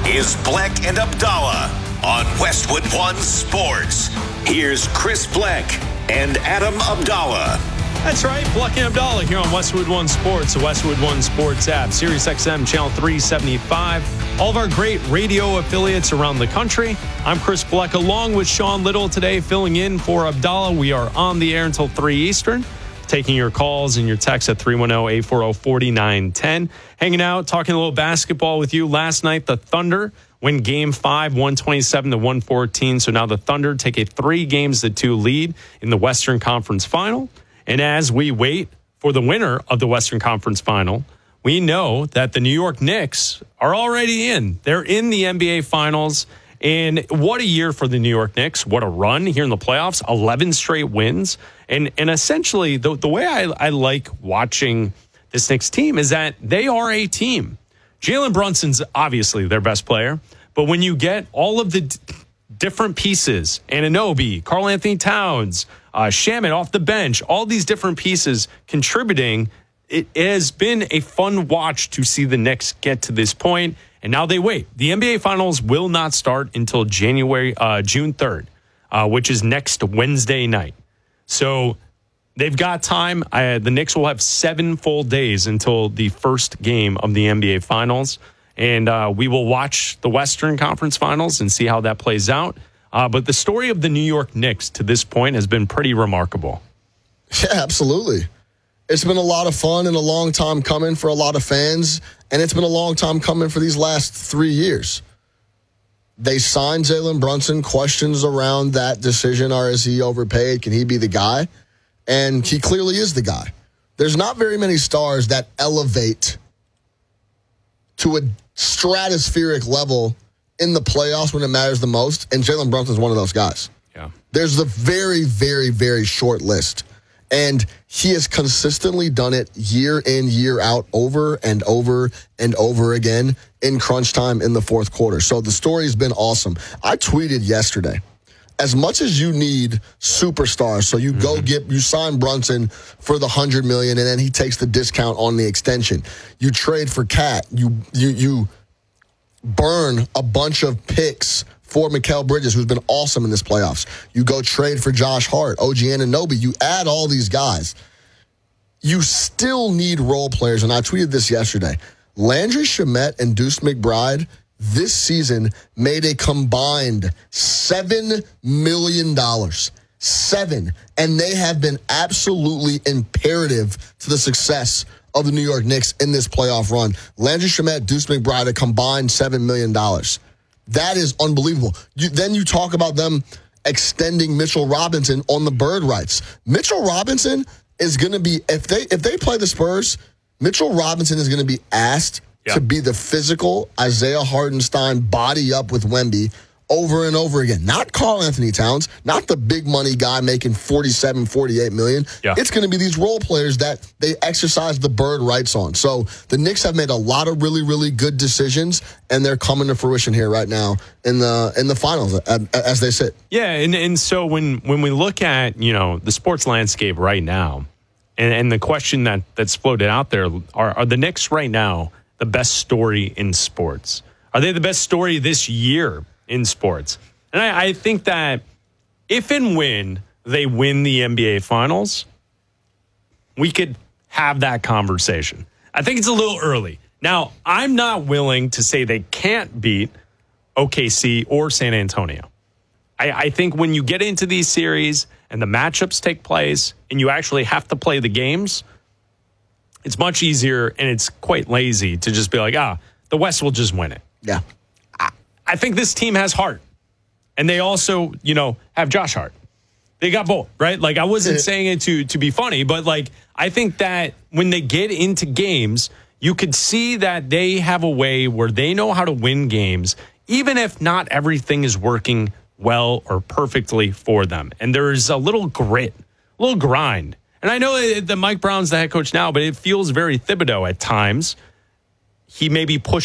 is Bleck and Abdallah on Westwood One Sports. Here's Chris Bleck and Adam Abdallah. That's right, Bleck and Abdallah here on Westwood One Sports, the Westwood One Sports app, Sirius XM Channel 375, all of our great radio affiliates around the country. I'm Chris Bleck along with Sean Little today, filling in for Abdallah. We are on the air until 3 Eastern, taking your calls and your texts at 310-840-4910. Hanging out, talking a little basketball with you. Last night, the Thunder win Game 5, 127-114. So now the Thunder take a 3-2 lead in the Western Conference Final. And as we wait for the winner of the Western Conference Final, we know that the New York Knicks are already in. They're in the NBA Finals. And what a year for the New York Knicks. What a run here in the playoffs. 11 straight wins. And essentially, the way I like watching this Knicks team is that they are a team. Jalen Brunson's obviously their best player. But when you get all of the different pieces, Anunoby, Karl Anthony Towns, Shamet off the bench, all these different pieces contributing, it has been a fun watch to see the Knicks get to this point. And now they wait. The NBA Finals will not start until June 3rd, which is next Wednesday night. So they've got time. The Knicks will have 7 full days until the first game of the NBA Finals. And we will watch the Western Conference Finals and see how that plays out. But the story of the New York Knicks to this point has been pretty remarkable. Yeah, absolutely. It's been a lot of fun and a long time coming for a lot of fans, and it's been a long time coming for these last 3 years. They signed Jalen Brunson. Questions around that decision are, is he overpaid? Can he be the guy? And he clearly is the guy. There's not very many stars that elevate to a stratospheric level in the playoffs when it matters the most, and Jalen Brunson's one of those guys. Yeah. There's a very, very, very short list, and he has consistently done it year in, year out, over and over and over again in crunch time in the fourth quarter. So the story's been awesome. I tweeted yesterday, as much as you need superstars, so you you sign Brunson for the $100 million, and then he takes the discount on the extension. You trade for Cat. You burn a bunch of picks for Mikal Bridges, who's been awesome in this playoffs. You go trade for Josh Hart, OG Anunoby. You add all these guys. You still need role players, and I tweeted this yesterday. Landry Shamet and Deuce McBride this season made a combined $7 million. 7. And they have been absolutely imperative to the success of the New York Knicks in this playoff run. Landry Shamet, Deuce McBride, a combined $7 million. That is unbelievable. Then you talk about them extending Mitchell Robinson on the bird rights. Mitchell Robinson is going to be, if they play the Spurs, Mitchell Robinson is going to be asked to be the physical Isaiah Hartenstein body up with Wemby over and over again. Not Karl Anthony Towns, not the big money guy making $47, $48 million. Yeah. It's going to be these role players that they exercise the bird rights on. So the Knicks have made a lot of really, really good decisions, and they're coming to fruition here right now in the finals as they sit. Yeah, and so when we look at, the sports landscape right now, and the question that's floated out there, are the Knicks right now the best story in sports? Are they the best story this year in sports? And I think that if and when they win the NBA Finals, we could have that conversation. I think it's a little early. Now, I'm not willing to say they can't beat OKC or San Antonio. I think when you get into these series and the matchups take place and you actually have to play the games, it's much easier and it's quite lazy to just be like, the West will just win it. Yeah. I think this team has heart. And they also, have Josh Hart. They got both, right? Like, I wasn't saying it to be funny, but, I think that when they get into games, you could see that they have a way where they know how to win games, even if not everything is working well or perfectly for them. And there's a little grit, a little grind. And I know that Mike Brown's the head coach now, but it feels very Thibodeau at times. He maybe pushed